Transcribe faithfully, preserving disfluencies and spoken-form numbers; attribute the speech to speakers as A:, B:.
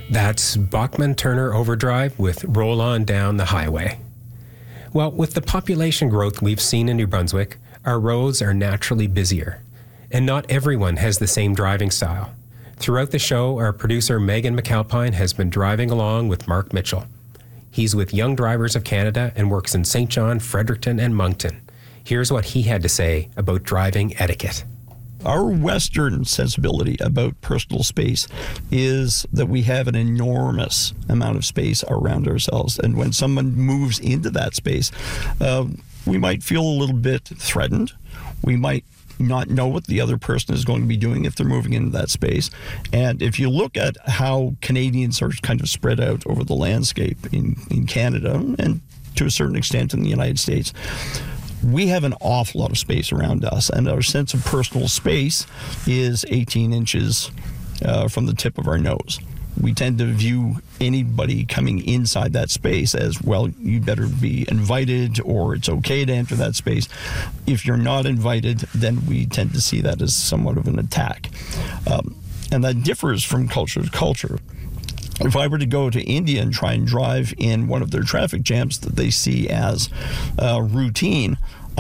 A: That's Bachman Turner Overdrive with Roll On Down the Highway. Well, with the population growth we've seen in New Brunswick, our roads are naturally busier. And not everyone has the same driving style. Throughout the show, our producer Megan McAlpine has been driving along with Mark Mitchell. He's with Young Drivers of Canada and works in Saint John, Fredericton, and Moncton. Here's what he had to say about driving etiquette.
B: Our Western sensibility about personal space is that we have an enormous amount of space around ourselves. And when someone moves into that space, uh, we might feel a little bit threatened. We might not know what the other person is going to be doing if they're moving into that space. And if you look at how Canadians are kind of spread out over the landscape in, in Canada and to a certain extent in the United States, we have an awful lot of space around us, and our sense of personal space is eighteen inches uh, from the tip of our nose. We tend to view anybody coming inside that space as, well, you better be invited or it's okay to enter that space. If you're not invited, then we tend to see that as somewhat of an attack. Um, and that differs from culture to culture. If I were to go to India and try and drive in one of their traffic jams that they see as uh, routine,